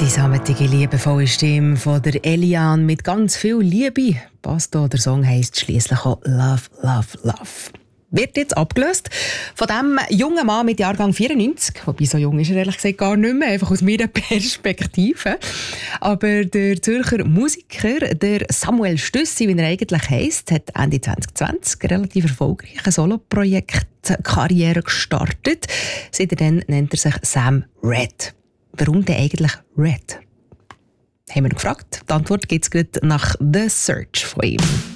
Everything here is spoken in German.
Die sammetige, liebevolle Stimme von der Eliane mit ganz viel Liebe. Passt auch, der Song heisst schliesslich auch Love, Love, Love. Wird jetzt abgelöst von dem jungen Mann mit Jahrgang 94. Wobei, so jung ist er ehrlich gesagt gar nicht mehr, einfach aus meiner Perspektive. Aber der Zürcher Musiker, der Samuel Stüssi, wie er eigentlich heisst, hat Ende 2020 relativ erfolgreich ein Soloprojekt-Karriere gestartet. Seitdem nennt er sich Sam Red. Warum denn eigentlich Red? Haben wir noch gefragt. Die Antwort gibt es gerade nach The Search von ihm.